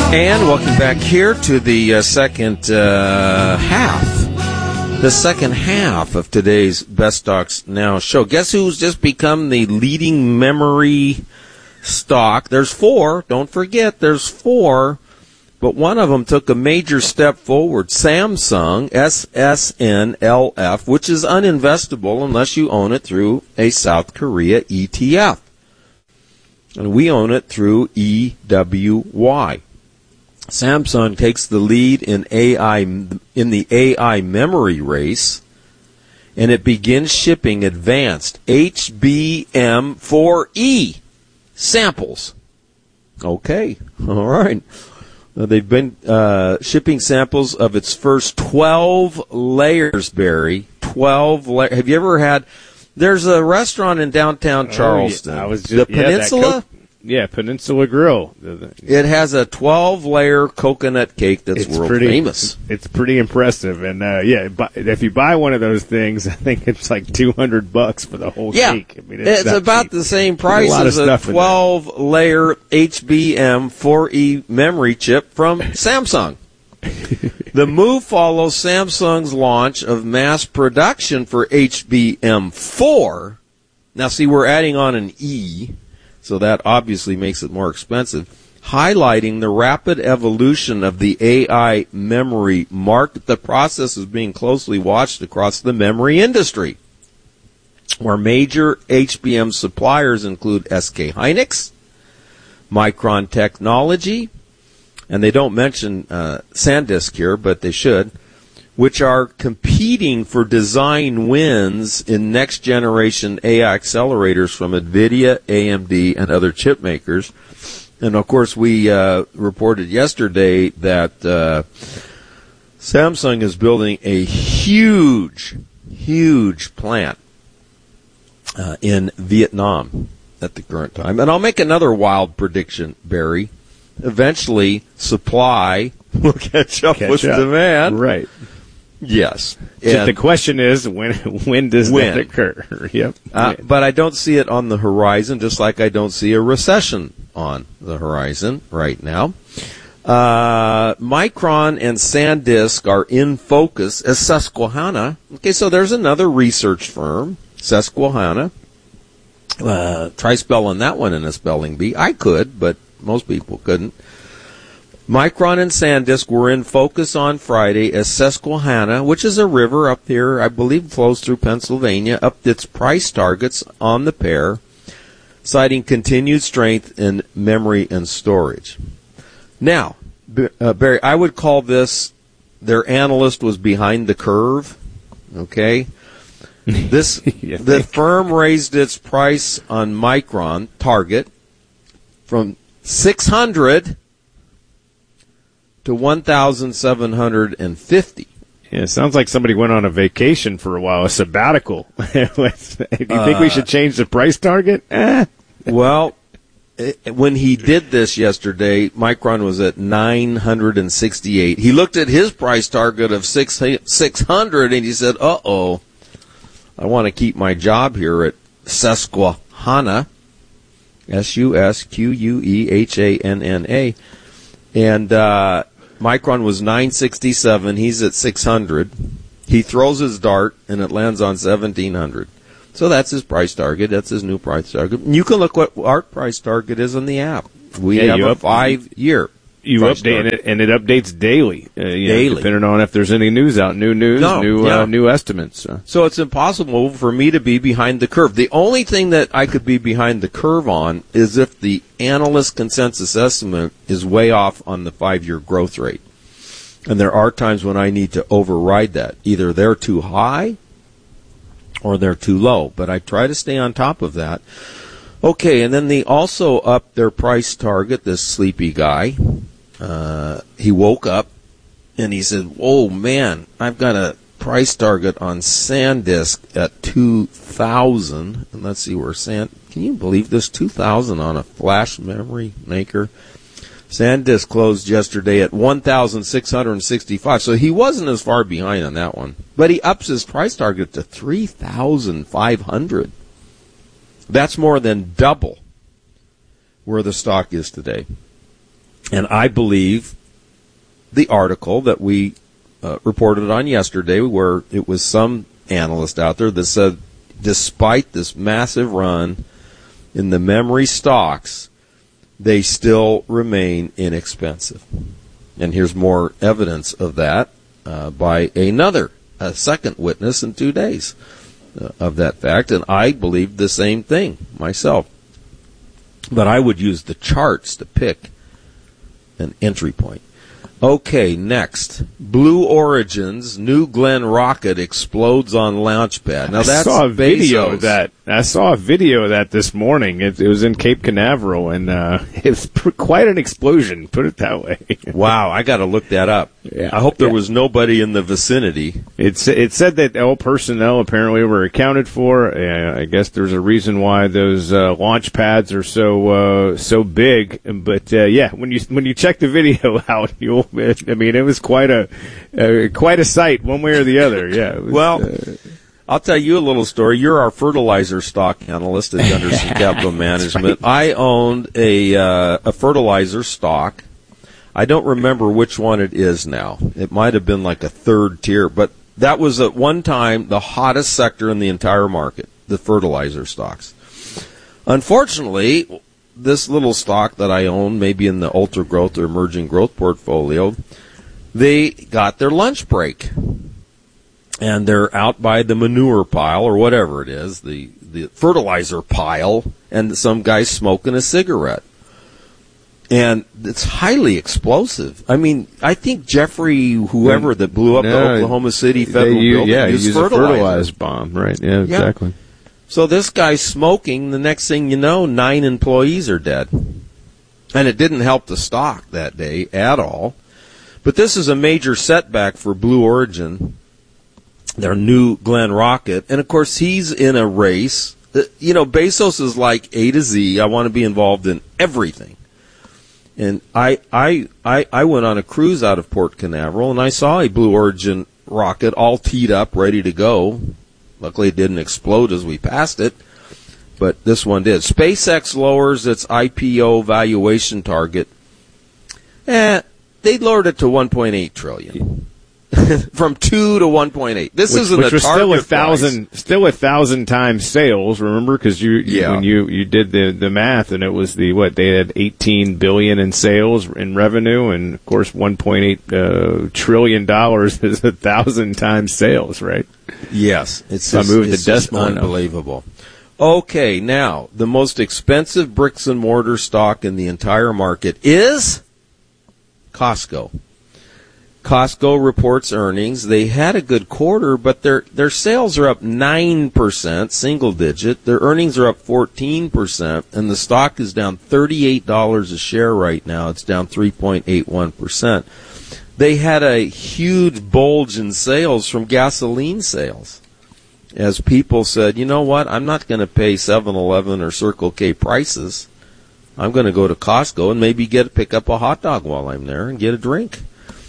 And welcome back here to the second half of today's Best Stocks Now show. Guess who's just become the leading memory stock? There's four. Don't forget, there's four. But one of them took a major step forward. Samsung, SSNLF, which is uninvestable unless you own it through a South Korea ETF. And we own it through EWY. Samsung takes the lead in the AI memory race, and it begins shipping advanced HBM4E samples. Okay, all right. They've been shipping samples of its first 12 layers, Barry. 12 layers. Have you ever had? There's a restaurant in downtown Charleston. Yeah, the Peninsula? Peninsula Grill. It has a 12-layer coconut cake that's world famous. It's pretty impressive, and if you buy one of those things, I think it's like $200 for the whole cake. I mean, it's about cheap. The same price as a 12-layer HBM4E memory chip from Samsung. The move follows Samsung's launch of mass production for HBM4. Now, see, we're adding on an E. So that obviously makes it more expensive, highlighting the rapid evolution of the AI memory market. The process is being closely watched across the memory industry, where major HBM suppliers include SK Hynix, Micron Technology, and they don't mention SanDisk here, but they should, which are competing for design wins in next-generation AI accelerators from NVIDIA, AMD, and other chip makers. And, of course, we reported yesterday that Samsung is building a huge plant in Vietnam at the current time. And I'll make another wild prediction, Barry. Eventually, supply will catch up with demand. Right. Yes. The question is, when does that occur? Yep. But I don't see it on the horizon, just like I don't see a recession on the horizon right now. Micron and SanDisk are in focus as Susquehanna. Okay, so there's another research firm, Susquehanna. Try spelling that one in a spelling bee. I could, but most people couldn't. Micron and SanDisk were in focus on Friday as Susquehanna, which is a river up here, I believe flows through Pennsylvania, upped its price targets on the pair, citing continued strength in memory and storage. Now, Barry, I would call this, their analyst was behind the curve, okay? The firm raised its price on Micron target from 600 to 1,750. Yeah, it sounds like somebody went on a vacation for a while, a sabbatical. Do you think we should change the price target? Well, when he did this yesterday, Micron was at 968. He looked at his price target of 600 and he said, uh-oh, I want to keep my job here at Susquehanna, Susquehanna, and Micron was 967. He's at 600. He throws his dart, and it lands on 1,700. So that's his price target. That's his new price target. You can look what our price target is in the app. We have a 5-year. You update it, and it updates daily. Daily, depending on if there's any news out, new estimates. So it's impossible for me to be behind the curve. The only thing that I could be behind the curve on is if the analyst consensus estimate is way off on the 5-year growth rate. And there are times when I need to override that. Either they're too high or they're too low. But I try to stay on top of that. Okay, and then they also upped their price target, this sleepy guy. He woke up and he said, "Oh man, I've got a price target on SanDisk at 2,000." And let's see where can you believe this? 2,000 on a flash memory maker. SanDisk closed yesterday at 1,665. So he wasn't as far behind on that one. But he ups his price target to 3,500. That's more than double where the stock is today. And I believe the article that we reported on yesterday, where it was some analyst out there that said, despite this massive run in the memory stocks, they still remain inexpensive. And here's more evidence of that by a second witness in 2 days of that fact. And I believe the same thing myself. But I would use the charts to pick an entry point. Okay, next. Blue Origin's New Glenn rocket explodes on launch pad. Now that's I saw a video Bezos. of that. I saw a video of that this morning. It was in Cape Canaveral, and it's quite an explosion, put it that way. Wow, I got to look that up. Yeah, I hope there was nobody in the vicinity. It said that all personnel apparently were accounted for. I guess there's a reason why those launch pads are so big. But yeah, when you check the video out, it was quite a sight, one way or the other. Yeah. I'll tell you a little story. You're our fertilizer stock analyst at Gunderson Capital Management. Right. I owned a fertilizer stock. I don't remember which one it is now. It might have been like a third tier, but that was at one time the hottest sector in the entire market, the fertilizer stocks. Unfortunately, this little stock that I own, maybe in the ultra growth or emerging growth portfolio, they got their lunch break. And they're out by the manure pile or whatever it is, the fertilizer pile, and some guy's smoking a cigarette. And it's highly explosive. I mean, I think Jeffrey, whoever that blew up the Oklahoma City Federal Building, used a fertilizer bomb, right? Yeah, exactly. So this guy's smoking. The next thing you know, 9 employees are dead. And it didn't help the stock that day at all. But this is a major setback for Blue Origin, their New Glenn rocket. And, of course, he's in a race. Bezos is like A to Z. I want to be involved in everything. And I went on a cruise out of Port Canaveral, and I saw a Blue Origin rocket all teed up, ready to go. Luckily, it didn't explode as we passed it, but this one did. SpaceX lowers its IPO valuation target. They lowered it to $1.8 trillion. From 2 to 1.8. This isn't a target price. Still 1,000 times sales. Remember, because when you did the math, and it was they had $18 billion in sales in revenue, and of course $1.8 trillion is 1,000 times sales, right? Yes, it's unbelievable. Okay, now the most expensive bricks and mortar stock in the entire market is Costco. Costco reports earnings. They had a good quarter, but their sales are up 9%, single digit. Their earnings are up 14%, and the stock is down $38 a share right now. It's down 3.81%. They had a huge bulge in sales from gasoline sales, as people said, you know what, I'm not going to pay 7-Eleven or Circle K prices. I'm going to go to Costco and maybe pick up a hot dog while I'm there and get a drink.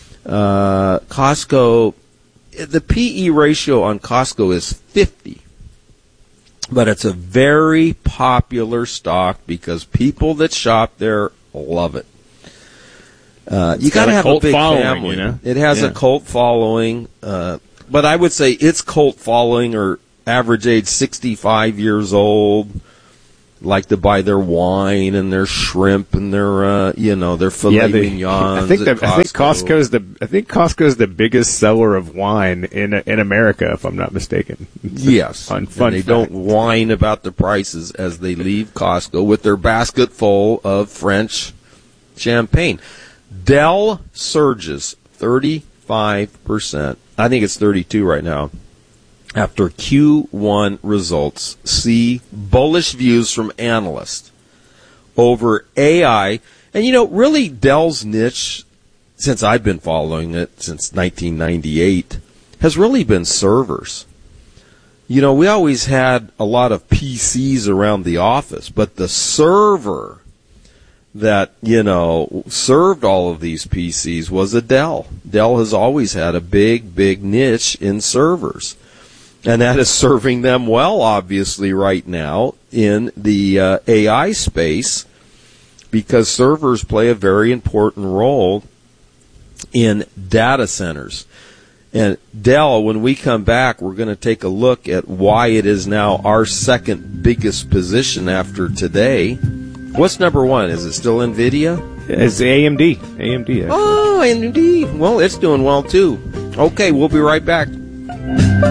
Costco, the PE ratio on Costco is 50, but it's a very popular stock because people that shop there love it. You got to have a big family. It has a cult following, but I would say its cult following are average age 65 years old. Like to buy their wine and their shrimp and their their filet mignons. I think Costco's the biggest seller of wine in America, if I'm not mistaken. Yes, they don't whine about the prices as they leave Costco with their basket full of French champagne. Dell surges 35%. I think it's 32 right now. After Q1 results, see bullish views from analysts over AI. And, really Dell's niche, since I've been following it since 1998, has really been servers. We always had a lot of PCs around the office, but the server that, served all of these PCs was a Dell. Dell has always had a big niche in servers. And that is serving them well, obviously, right now in the AI space. because servers play a very important role in data centers. And Dell, when we come back, we're going to take a look at why it is now our second biggest position after today. What's number one? Is it still NVIDIA? It's AMD. AMD. Actually. Oh, AMD. Well, it's doing well, too. Okay, we'll be right back.